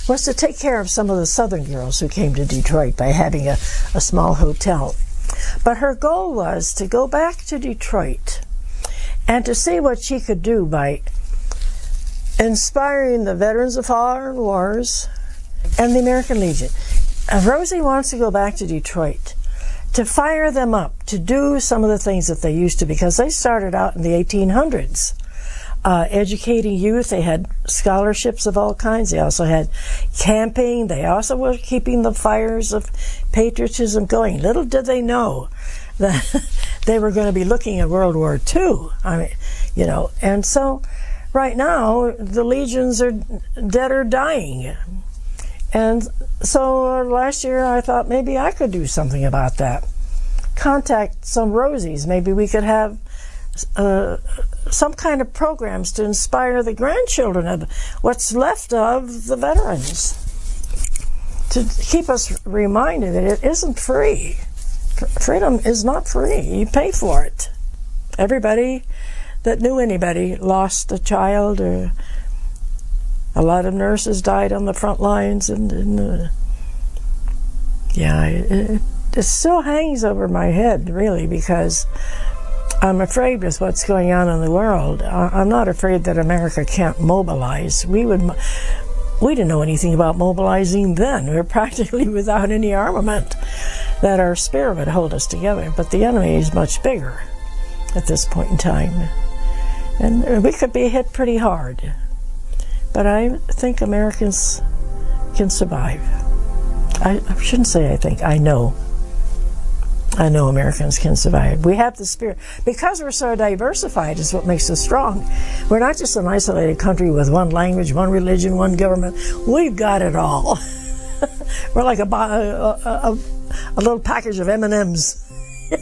was to take care of some of the Southern girls who came to Detroit by having a small hotel. But her goal was to go back to Detroit and to see what she could do by inspiring the veterans of foreign wars and the American Legion. Rosie wants to go back to Detroit to fire them up, to do some of the things that they used to, because they started out in the 1800s. Educating youth. They had scholarships of all kinds. They also had camping. They also were keeping the fires of patriotism going. Little did they know that they were going to be looking at World War II. And so right now the legions are dead or dying. And so last year I thought maybe I could do something about that. Contact some Rosies. Maybe we could have some kind of programs to inspire the grandchildren of what's left of the veterans, to keep us reminded that it isn't free. Freedom is not free. You pay for it. Everybody that knew anybody lost a child, or a lot of nurses died on the front lines, it still hangs over my head, really, because I'm afraid with what's going on in the world. I'm not afraid that America can't mobilize. We didn't know anything about mobilizing then. We were practically without any armament, that our spirit would hold us together. But the enemy is much bigger at this point in time. And we could be hit pretty hard. But I think Americans can survive. I shouldn't say I think, I know. I know Americans can survive. We have the spirit. Because we're so diversified is what makes us strong. We're not just an isolated country with one language, one religion, one government. We've got it all. We're like a little package of M&Ms.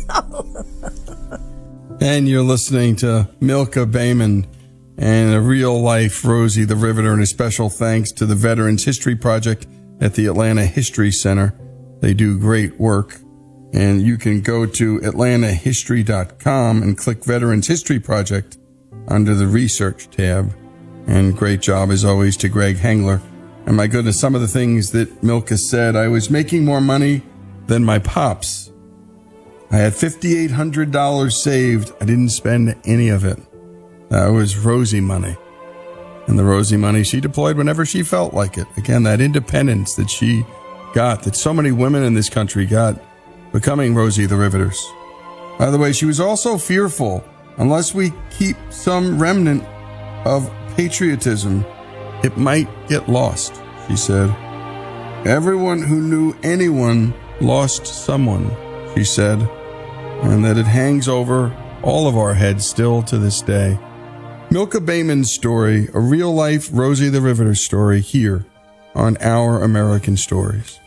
And you're listening to Milka Bayman and a real-life Rosie the Riveter, and a special thanks to the Veterans History Project at the Atlanta History Center. They do great work. And you can go to atlantahistory.com and click Veterans History Project under the Research tab. And great job, as always, to Greg Hengler. And my goodness, some of the things that Milka said, I was making more money than my pops. I had $5,800 saved. I didn't spend any of it. That was Rosie money. And the Rosie money she deployed whenever she felt like it. Again, that independence that she got, that so many women in this country got, becoming Rosie the Riveters. By the way, she was also fearful, unless we keep some remnant of patriotism, it might get lost, she said. Everyone who knew anyone lost someone, she said, and that it hangs over all of our heads still to this day. Milka Bayman's story, a real-life Rosie the Riveter story, here on Our American Stories.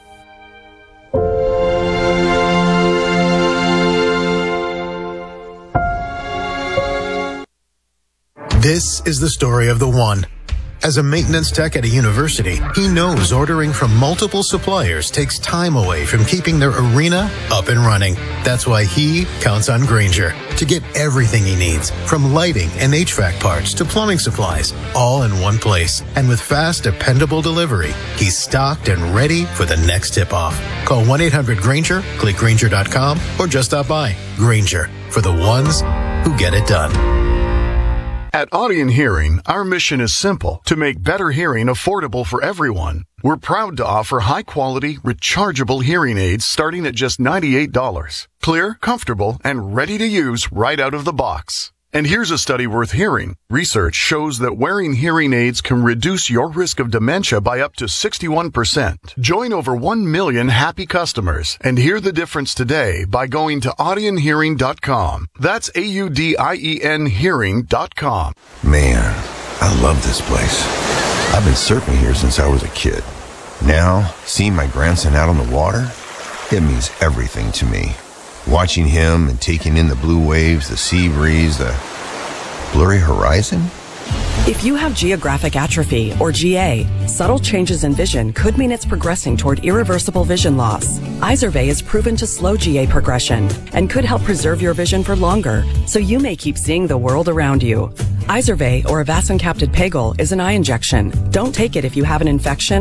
This is the story of the one. As a maintenance tech at a university, he knows ordering from multiple suppliers takes time away from keeping their arena up and running. That's why he counts on Grainger to get everything he needs, from lighting and HVAC parts to plumbing supplies, all in one place. And with fast, dependable delivery, he's stocked and ready for the next tip-off. Call 1-800-GRAINGER, click Grainger.com, or just stop by. Grainger, for the ones who get it done. At Audion Hearing, our mission is simple: to make better hearing affordable for everyone. We're proud to offer high-quality, rechargeable hearing aids starting at just $98. Clear, comfortable, and ready to use right out of the box. And here's a study worth hearing. Research shows that wearing hearing aids can reduce your risk of dementia by up to 61%. Join over 1 million happy customers and hear the difference today by going to audionhearing.com. That's AUDIEN hearing.com. Man, I love this place. I've been surfing here since I was a kid. Now, seeing my grandson out on the water, it means everything to me. Watching him and taking in the blue waves, the sea breeze, the blurry horizon. If you have geographic atrophy, or GA, subtle changes in vision could mean it's progressing toward irreversible vision loss. Izervay is proven to slow GA progression and could help preserve your vision for longer, so you may keep seeing the world around you. Izervay, or avastin-capted pegol, is an eye injection. Don't take it if you have an infection